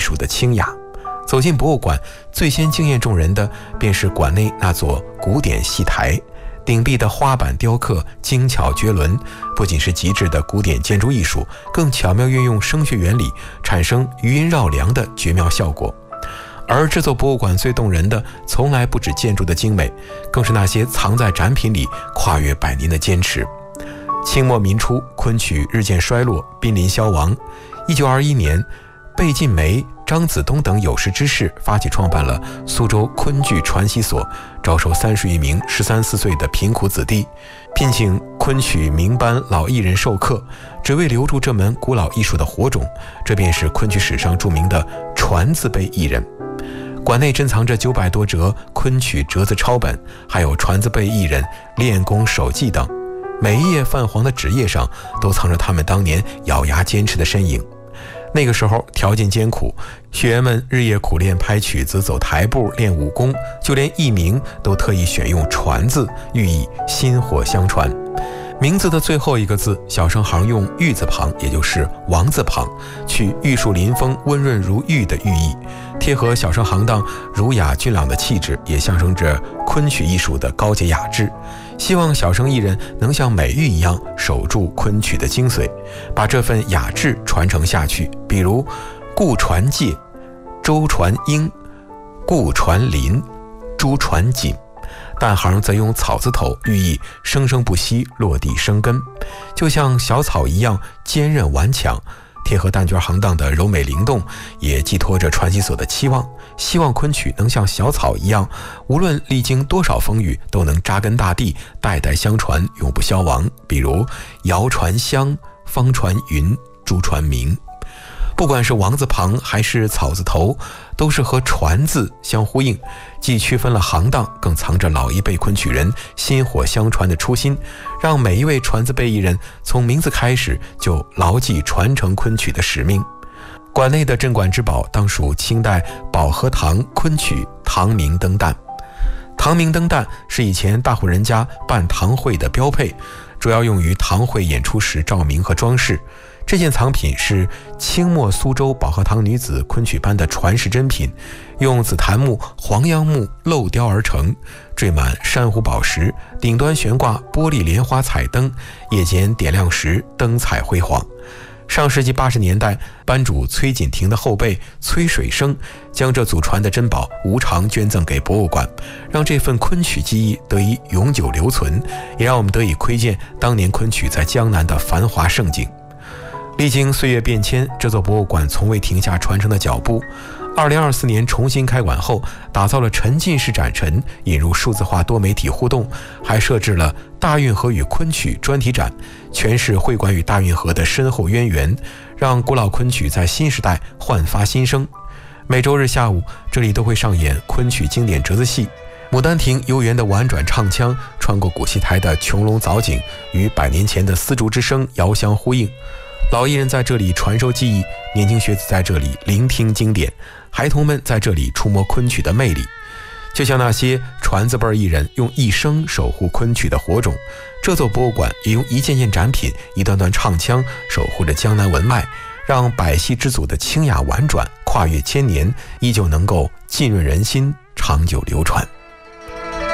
术的清雅。走进博物馆，最先惊艳众人的便是馆内那座古典戏台，顶壁的花板雕刻精巧绝伦，不仅是极致的古典建筑艺术，更巧妙运用声学原理，产生余音绕梁的绝妙效果。而这座博物馆最动人的，从来不止建筑的精美，更是那些藏在展品里跨越100年的坚持。清末民初，昆曲日渐衰落，濒临消亡。1921年，贝晋梅、张子东等有识之士发起创办了苏州昆剧传习所，招收31名13、14岁的贫苦子弟，聘请昆曲名班老艺人授课，只为留住这门古老艺术的火种。这便是昆曲史上著名的传字辈艺人。馆内珍藏着900多折昆曲折子抄本，还有传字辈艺人练功手记等，每一页泛黄的纸页上都藏着他们当年咬牙坚持的身影。那个时候条件艰苦，学员们日夜苦练拍曲子、走台步、练武功，就连艺名都特意选用传字，寓意薪火相传。名字的最后一个字，小生行用玉字旁，也就是王字旁，取玉树临风、温润如玉的寓意，贴合小生行当儒雅俊朗的气质，也象征着昆曲艺术的高洁雅致。希望小生艺人能像美玉一样守住昆曲的精髓，把这份雅致传承下去。比如顾传介、周传英、顾传林、朱传锦。旦行则用草字头，寓意生生不息，落地生根，就像小草一样坚韧顽强。贴合旦角行当的柔美灵动，也寄托着传习所的期望，希望昆曲能像小草一样，无论历经多少风雨，都能扎根大地，代代相传，永不消亡。比如谣传香、方传云、朱传明。不管是王字旁还是草字头，都是和传字相呼应，既区分了行当，更藏着老一辈昆曲人薪火相传的初心，让每一位传字辈艺人从名字开始就牢记传承昆曲的使命。馆内的镇馆之宝当属清代保和堂昆曲唐明灯旦。唐明灯旦是以前大户人家办堂会的标配，主要用于堂会演出时照明和装饰。这件藏品是清末苏州保和堂女子昆曲班的传世珍品，用紫檀木、黄杨木镂雕而成，缀满珊瑚宝石，顶端悬挂玻璃莲花彩灯，夜间点亮时灯彩辉煌。上世纪80年代，班主崔锦亭的后辈崔水生将这祖传的珍宝无偿捐赠给博物馆，让这份昆曲技艺得以永久留存，也让我们得以窥见当年昆曲在江南的繁华盛景。历经岁月变迁，这座博物馆从未停下传承的脚步。2024年重新开馆后，打造了沉浸式展陈，引入数字化多媒体互动，还设置了大运河与昆曲专题展，诠释会馆与大运河的深厚渊源，让古老昆曲在新时代焕发新生。每周日下午，这里都会上演昆曲经典折子戏。牡丹亭悠远的婉转唱腔，穿过古戏台的穹隆藻井，与100年前的丝竹之声遥相呼应。老艺人在这里传授技艺，年轻学子在这里聆听经典，孩童们在这里触摸昆曲的魅力。就像那些传字辈艺人用一生守护昆曲的火种，这座博物馆也用一件件展品、一段段唱腔守护着江南文脉，让百戏之祖的清雅婉转跨越千年，依旧能够浸润人心，长久流传。